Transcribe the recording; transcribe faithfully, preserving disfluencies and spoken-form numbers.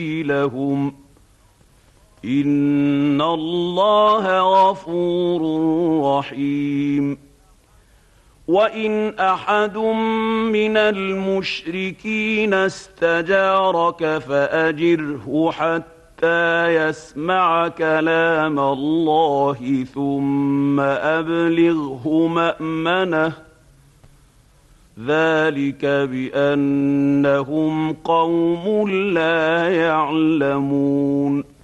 لهم إن الله غفور رحيم. وإن أحد من المشركين استجارك فأجره حتى يسمع كلام الله ثم أبلغه مأمنه ذلك بأنهم قوم لا يعلمون.